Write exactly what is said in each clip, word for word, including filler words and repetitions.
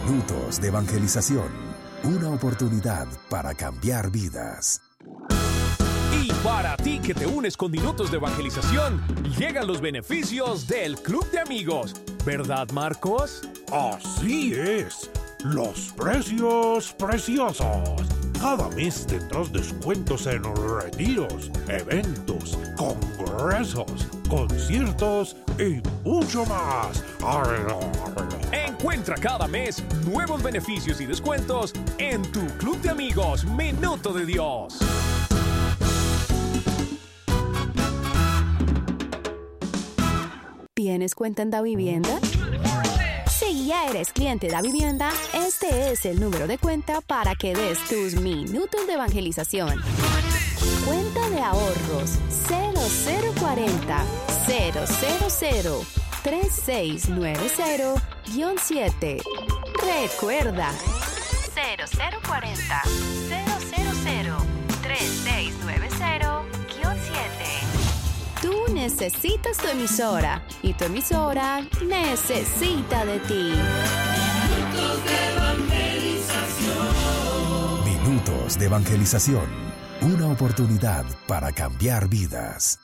Minutos de evangelización. Una oportunidad para cambiar vidas. Y para ti que te unes con Minutos de Evangelización, llegan los beneficios del Club de Amigos. ¿Verdad, Marcos? Así es. Los precios preciosos. Cada mes tendrás descuentos en retiros, eventos, congresos, conciertos y mucho más. Encuentra cada mes nuevos beneficios y descuentos en tu Club de Amigos Minuto de Dios. ¿Tienes cuenta en Davivienda? Si ya eres cliente de Davivienda, este es el número de cuenta para que des tus minutos de evangelización. Cuenta de ahorros cero cero cuarenta cero cero cero tres seis nueve cero siete. Recuerda, cero cero cuarenta cero cero cero tres seis nueve cero siete. Tú necesitas tu emisora y tu emisora necesita de ti. Minutos de evangelización. Minutos de evangelización. Una oportunidad para cambiar vidas.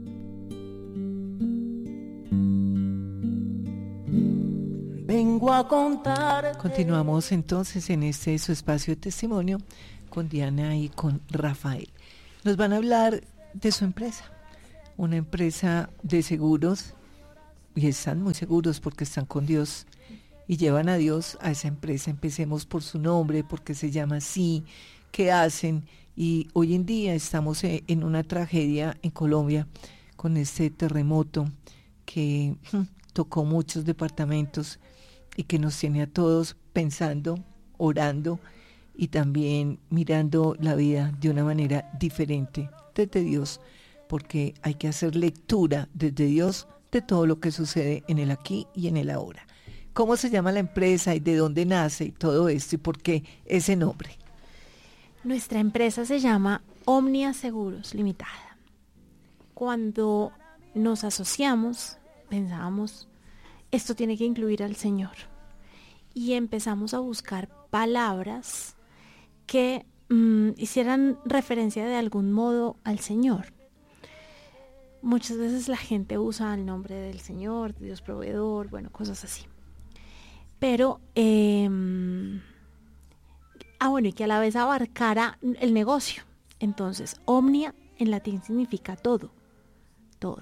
Vengo a contar. Continuamos entonces en este su espacio de testimonio con Diana y con Rafael. Nos van a hablar de su empresa. Una empresa de seguros, y están muy seguros porque están con Dios y llevan a Dios a esa empresa. Empecemos por su nombre, porque se llama así, qué hacen, y hoy en día estamos en una tragedia en Colombia con este terremoto que hm, tocó muchos departamentos y que nos tiene a todos pensando, orando y también mirando la vida de una manera diferente desde Dios, porque hay que hacer lectura desde Dios de todo lo que sucede en el aquí y en el ahora. ¿Cómo se llama la empresa y de dónde nace y todo esto y por qué ese nombre? Nuestra empresa se llama Omnia Seguros Limitada. Cuando nos asociamos, pensábamos, esto tiene que incluir al Señor. Y empezamos a buscar palabras que mmm, hicieran referencia de algún modo al Señor. Muchas veces la gente usa el nombre del Señor, Dios proveedor, bueno, cosas así. Pero, eh, ah bueno, y que a la vez abarcara el negocio. Entonces, omnia en latín significa todo, todo.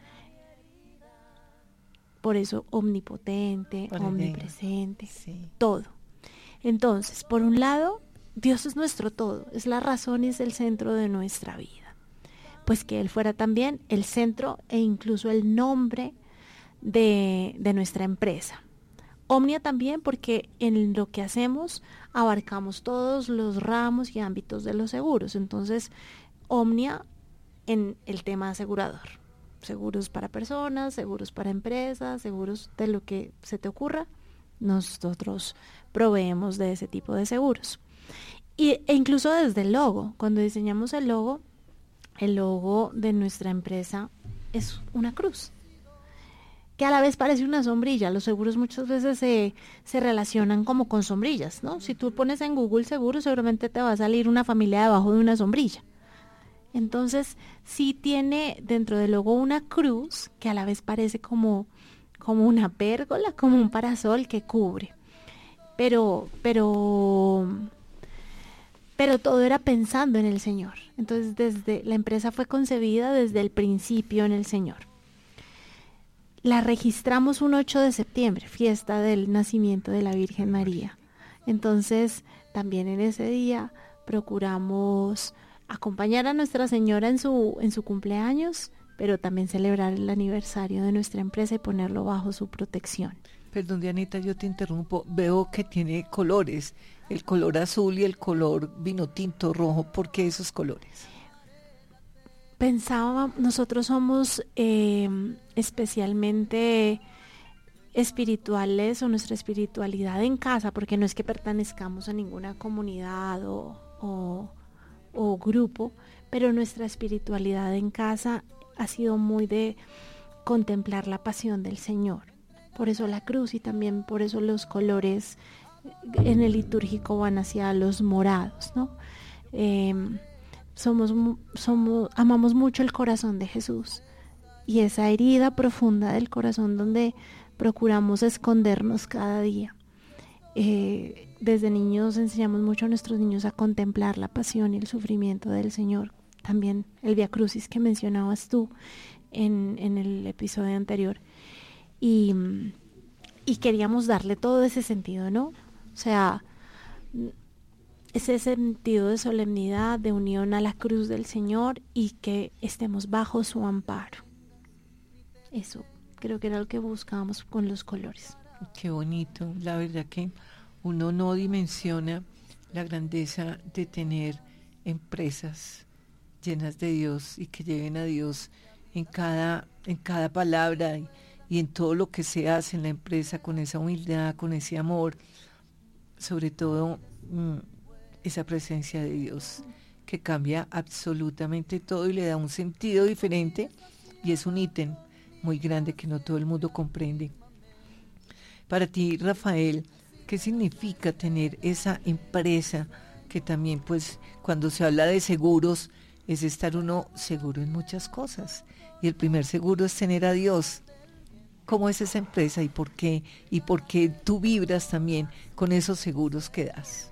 Por eso omnipotente, por omnipresente, sí. Todo. Entonces, por un lado, Dios es nuestro todo, es la razón y es el centro de nuestra vida. Pues que Él fuera también el centro e incluso el nombre de, de nuestra empresa. Omnia también porque en lo que hacemos abarcamos todos los ramos y ámbitos de los seguros. Entonces, Omnia en el tema asegurador. Seguros para personas, seguros para empresas, seguros de lo que se te ocurra. Nosotros proveemos de ese tipo de seguros. Y, e incluso desde el logo, cuando diseñamos el logo, el logo de nuestra empresa es una cruz, que a la vez parece una sombrilla. Los seguros muchas veces se, se relacionan como con sombrillas, ¿no? Si tú pones en Google seguros, seguramente te va a salir una familia debajo de una sombrilla. Entonces, sí tiene dentro del logo una cruz, que a la vez parece como, como una pérgola, como un parasol que cubre. Pero, pero... Pero todo era pensando en el Señor. Entonces, desde la empresa fue concebida desde el principio en el Señor. La registramos un ocho de septiembre, fiesta del nacimiento de la Virgen María. Entonces, también en ese día procuramos acompañar a Nuestra Señora en su, en su cumpleaños, pero también celebrar el aniversario de nuestra empresa y ponerlo bajo su protección. Perdón, Dianita, yo te interrumpo. Veo que tiene colores, el color azul y el color vino tinto rojo. ¿Por qué esos colores? Pensábamos, nosotros somos eh, especialmente espirituales, o nuestra espiritualidad en casa, porque no es que pertenezcamos a ninguna comunidad o, o, o grupo, pero nuestra espiritualidad en casa ha sido muy de contemplar la pasión del Señor. Por eso la cruz y también por eso los colores en el litúrgico van hacia los morados, ¿no? Eh, somos, somos, amamos mucho el corazón de Jesús y esa herida profunda del corazón donde procuramos escondernos cada día. Eh, desde niños enseñamos mucho a nuestros niños a contemplar la pasión y el sufrimiento del Señor. También el Vía Crucis que mencionabas tú en, en el episodio anterior. Y, y queríamos darle todo ese sentido, ¿no? O sea, ese sentido de solemnidad, de unión a la cruz del Señor y que estemos bajo su amparo. Eso creo que era lo que buscábamos con los colores. Qué bonito, la verdad que uno no dimensiona la grandeza de tener empresas llenas de Dios y que lleven a Dios en cada, en cada palabra y, y en todo lo que se hace en la empresa, con esa humildad, con ese amor, sobre todo mmm, esa presencia de Dios que cambia absolutamente todo y le da un sentido diferente, y es un ítem muy grande que no todo el mundo comprende. Para ti, Rafael, ¿qué significa tener esa empresa que también, pues, cuando se habla de seguros, es estar uno seguro en muchas cosas? Y el primer seguro es tener a Dios. ¿Cómo es esa empresa y por qué? Y por qué tú vibras también con esos seguros que das.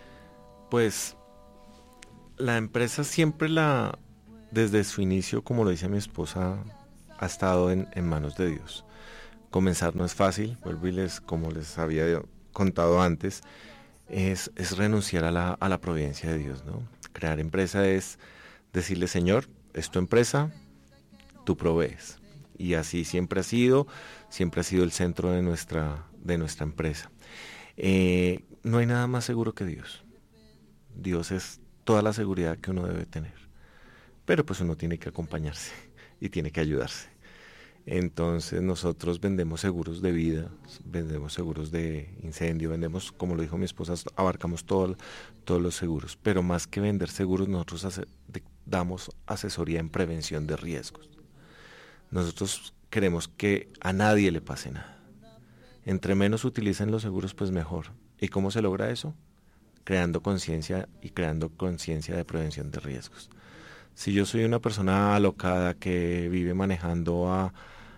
Pues, la empresa siempre la, desde su inicio, como lo dice mi esposa, ha estado en, en manos de Dios. Comenzar no es fácil, vuelvo y les, como les había contado antes, es, es renunciar a la, a la providencia de Dios, ¿no? Crear empresa es decirle, Señor, es tu empresa, tú provees. Y así siempre ha sido, siempre ha sido el centro de nuestra, de nuestra empresa. Eh, no hay nada más seguro que Dios. Dios es toda la seguridad que uno debe tener. Pero pues uno tiene que acompañarse y tiene que ayudarse. Entonces nosotros vendemos seguros de vida, vendemos seguros de incendio, vendemos, como lo dijo mi esposa, abarcamos todo, todos los seguros, pero más que vender seguros, nosotros hace, de, damos asesoría en prevención de riesgos. Nosotros queremos que a nadie le pase nada. Entre menos utilicen los seguros, pues mejor. ¿Y cómo se logra eso? Creando conciencia y creando conciencia de prevención de riesgos. Si yo soy una persona alocada que vive manejando a,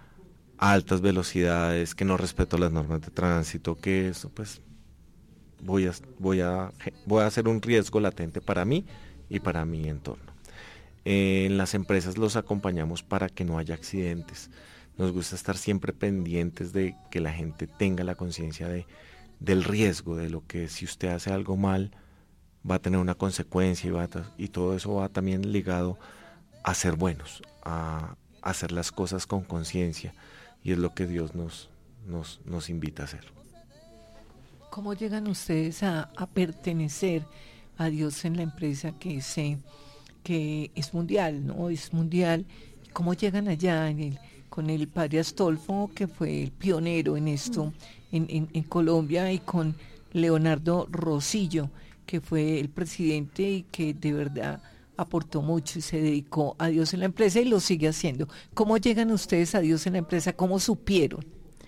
a altas velocidades, que no respeto las normas de tránsito, que eso, pues voy a, voy a, voy a hacer un riesgo latente para mí y para mi entorno. Eh, en las empresas los acompañamos para que no haya accidentes. Nos gusta estar siempre pendientes de que la gente tenga la conciencia de, del riesgo, de lo que si usted hace algo mal, va a tener una consecuencia y, va a, y todo eso va también ligado a ser buenos, a, a hacer las cosas con conciencia, y es lo que Dios nos, nos, nos invita a hacer. ¿Cómo llegan ustedes a, a pertenecer a Dios en la empresa que, se, que es mundial, ¿no? Es mundial. ¿Cómo llegan allá en el, con el padre Astolfo, que fue el pionero en esto en, en, en Colombia, y con Leonardo Rosillo, que fue el presidente y que de verdad aportó mucho y se dedicó a Dios en la empresa y lo sigue haciendo? ¿Cómo llegan ustedes a Dios en la empresa? ¿Cómo supieron?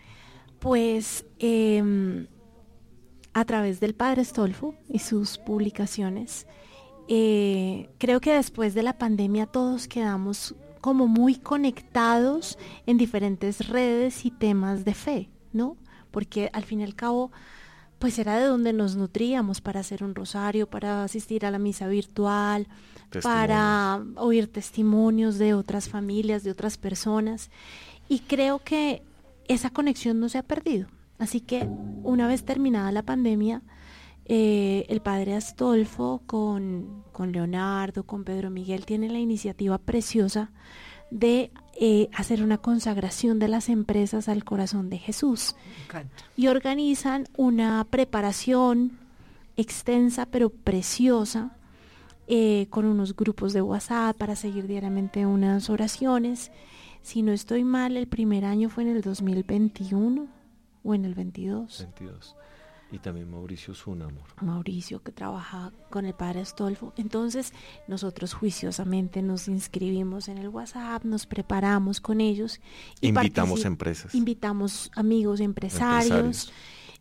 Pues eh, a través del padre Astolfo y sus publicaciones. Eh, creo que después de la pandemia todos quedamos como muy conectados en diferentes redes y temas de fe, ¿no? Porque al fin y al cabo, pues era de donde nos nutríamos para hacer un rosario, para asistir a la misa virtual, para oír testimonios de otras familias, de otras personas. Y creo que esa conexión no se ha perdido. Así que una vez terminada la pandemia, eh, el padre Astolfo con, con Leonardo, con Pedro Miguel, tiene la iniciativa preciosa de eh, hacer una consagración de las empresas al corazón de Jesús. Me encanta. Y organizan una preparación extensa pero preciosa, eh, con unos grupos de WhatsApp para seguir diariamente unas oraciones. Si no estoy mal, el primer año fue en el dos mil veintiuno o en el veintidós. veintidós. Y también Mauricio Zuna, amor. Mauricio, que trabaja con el padre Astolfo. Entonces, nosotros juiciosamente nos inscribimos en el WhatsApp, nos preparamos con ellos. Y invitamos particip- empresas. Invitamos amigos empresarios. empresarios.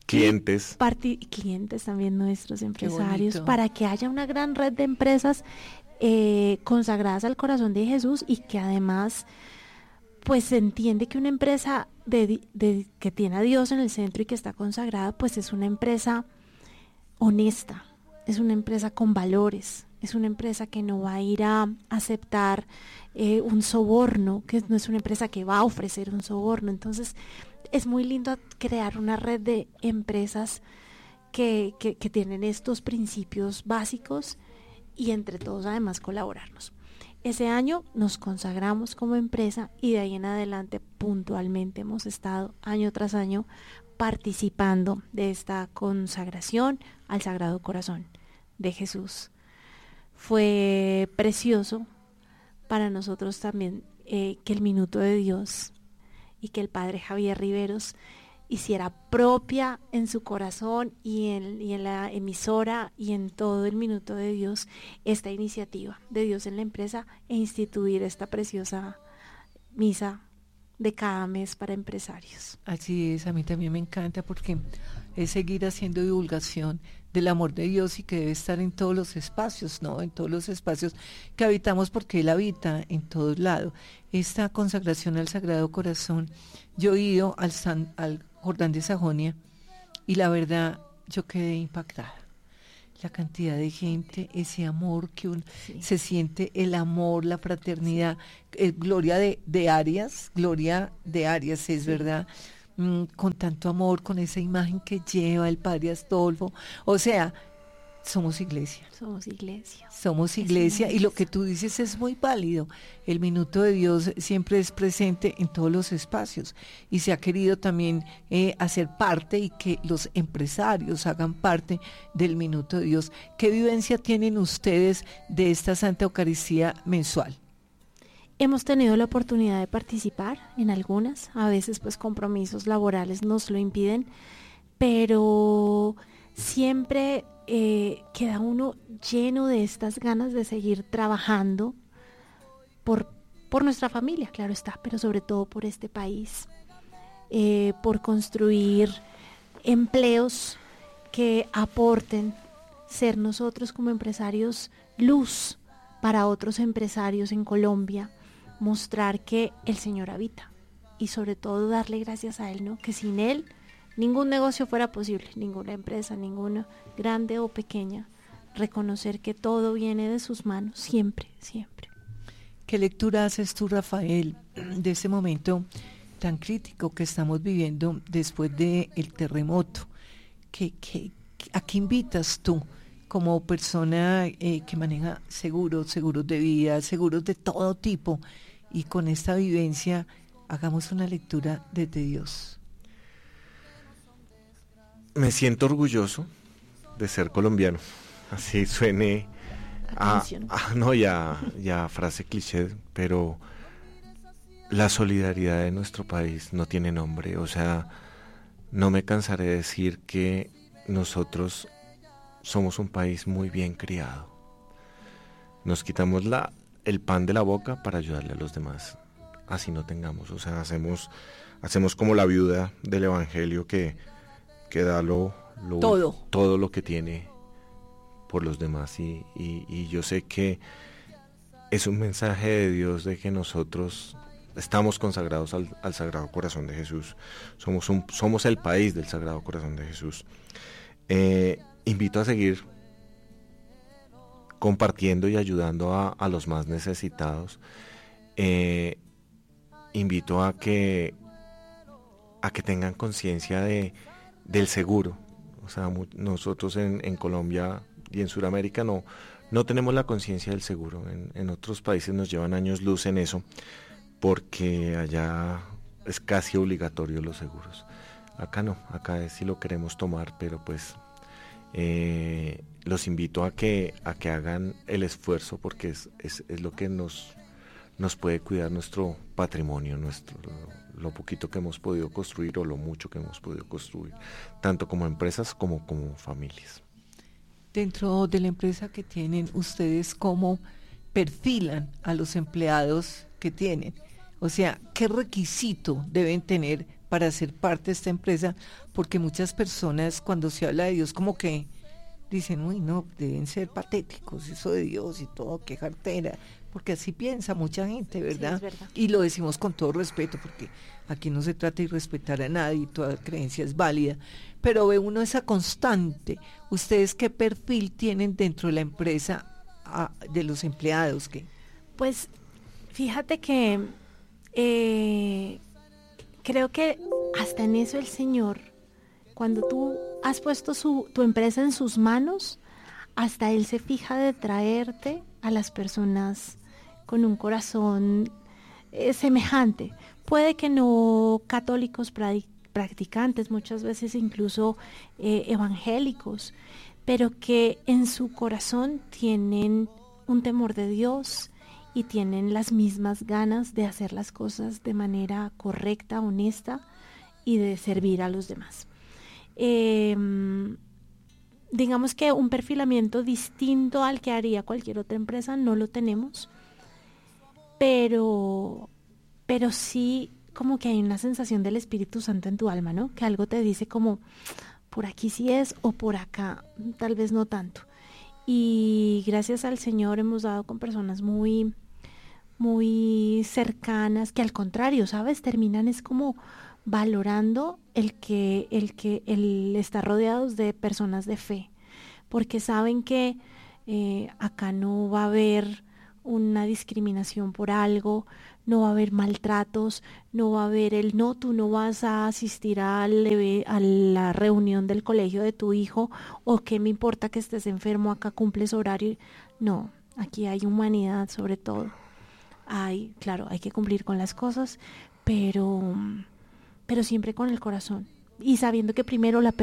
clientes. Parti- clientes también nuestros, empresarios, para que haya una gran red de empresas eh, consagradas al corazón de Jesús y que además pues se entiende que una empresa de, de, que tiene a Dios en el centro y que está consagrada, pues es una empresa honesta, es una empresa con valores, es una empresa que no va a ir a aceptar eh, un soborno, que no es una empresa que va a ofrecer un soborno. Entonces es muy lindo crear una red de empresas que, que, que tienen estos principios básicos y entre todos además colaborarnos. Ese año nos consagramos como empresa y de ahí en adelante puntualmente hemos estado año tras año participando de esta consagración al Sagrado Corazón de Jesús. Fue precioso para nosotros también eh, que el Minuto de Dios y que el Padre Javier Riveros hiciera propia en su corazón y en, y en la emisora y en todo el Minuto de Dios esta iniciativa de Dios en la empresa e instituir esta preciosa misa de cada mes para empresarios. Así es, a mí también me encanta porque es seguir haciendo divulgación del amor de Dios y que debe estar en todos los espacios, ¿no? En todos los espacios que habitamos porque Él habita en todos lados. Esta consagración al Sagrado Corazón, yo he ido al, San, al Jordán de Sajonia y la verdad yo quedé impactada. La cantidad de gente, ese amor que uno sí. se siente, el amor, la fraternidad, eh, gloria de, de Arias, gloria de Arias, es sí. verdad, mm, con tanto amor, con esa imagen que lleva el Padre Astolfo, o sea, somos iglesia. Somos iglesia. Somos iglesia y lo que tú dices es muy válido. El Minuto de Dios siempre es presente en todos los espacios y se ha querido también eh, hacer parte y que los empresarios hagan parte del Minuto de Dios. ¿Qué vivencia tienen ustedes de esta Santa Eucaristía mensual? Hemos tenido la oportunidad de participar en algunas, a veces pues compromisos laborales nos lo impiden, pero siempre eh, queda uno lleno de estas ganas de seguir trabajando por, por nuestra familia, claro está, pero sobre todo por este país, eh, por construir empleos que aporten, ser nosotros como empresarios luz para otros empresarios en Colombia, mostrar que el Señor habita y sobre todo darle gracias a Él, ¿no? Que sin Él ningún negocio fuera posible, ninguna empresa, ninguna grande o pequeña, reconocer que todo viene de sus manos, siempre, siempre. ¿Qué lectura haces tú, Rafael, de ese momento tan crítico que estamos viviendo después del terremoto? ¿Qué, qué, ¿A qué invitas tú como persona eh, que maneja seguros, seguros de vida, seguros de todo tipo, y con esta vivencia hagamos una lectura desde Dios? Me siento orgulloso de ser colombiano, así suene a, a no ya, ya frase cliché, pero la solidaridad de nuestro país no tiene nombre. O sea, no me cansaré de decir que nosotros somos un país muy bien criado. Nos quitamos la, el pan de la boca para ayudarle a los demás, así no tengamos. O sea, hacemos, hacemos como la viuda del evangelio que que da lo, lo, todo. todo lo que tiene por los demás y, y, y yo sé que es un mensaje de Dios de que nosotros estamos consagrados al, al Sagrado Corazón de Jesús, somos, un, somos el país del Sagrado Corazón de Jesús. Eh, invito a seguir compartiendo y ayudando a, a los más necesitados. Eh, invito a que, a que tengan conciencia de del seguro. O sea, mu- nosotros en, en Colombia y en Sudamérica no, no tenemos la conciencia del seguro. En, en otros países nos llevan años luz en eso, porque allá es casi obligatorio los seguros. Acá no, acá es si lo queremos tomar, pero pues eh, los invito a que, a que hagan el esfuerzo, porque es, es, es lo que nos, nos puede cuidar nuestro patrimonio, nuestro lo poquito que hemos podido construir o lo mucho que hemos podido construir, tanto como empresas como como familias. Dentro de la empresa que tienen ustedes, ¿cómo perfilan a los empleados que tienen? O sea, ¿qué requisito deben tener para ser parte de esta empresa, porque muchas personas cuando se habla de Dios como que dicen, uy, no, deben ser patéticos, eso de Dios y todo, qué jartera, porque así piensa mucha gente, ¿verdad? Sí, es verdad. Y lo decimos con todo respeto, porque aquí no se trata de irrespetar a nadie, toda creencia es válida, pero ve uno esa constante. ¿Ustedes qué perfil tienen dentro de la empresa a, de los empleados? ¿Qué? Pues fíjate que eh, creo que hasta en eso el Señor, cuando tú has puesto su, tu empresa en sus manos, hasta Él se fija de traerte a las personas con un corazón eh, semejante. Puede que no católicos practicantes, muchas veces incluso eh, evangélicos, pero que en su corazón tienen un temor de Dios y tienen las mismas ganas de hacer las cosas de manera correcta, honesta y de servir a los demás. Eh, digamos que un perfilamiento distinto al que haría cualquier otra empresa no lo tenemos, pero, pero sí como que hay una sensación del Espíritu Santo en tu alma, ¿no? Que algo te dice como, por aquí sí es o por acá tal vez no tanto. Y gracias al Señor hemos dado con personas muy, muy cercanas, que al contrario, ¿sabes? Terminan es como valorando el que, el que el estar rodeados de personas de fe, porque saben que eh, acá no va a haber una discriminación por algo, no va a haber maltratos, no va a haber el no, tú no vas a asistir a, le, a la reunión del colegio de tu hijo, o qué me importa que estés enfermo, acá cumples horario. No, aquí hay humanidad sobre todo. Hay, claro, hay que cumplir con las cosas, pero... pero siempre con el corazón y sabiendo que primero la